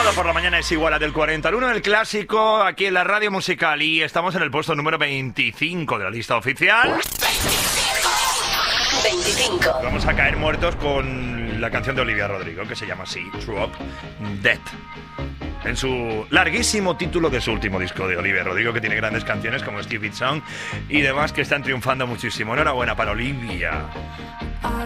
sábado por la mañana es igual a del 40 al 1 del clásico aquí en la radio musical y estamos en el puesto número 25 de la lista oficial. 25. Vamos a caer muertos con la canción de Olivia Rodrigo que se llama así, True Up Dead. En su larguísimo título de su último disco de Olivia Rodrigo, que tiene grandes canciones como Skip It Song y demás que están triunfando muchísimo. Enhorabuena para Olivia.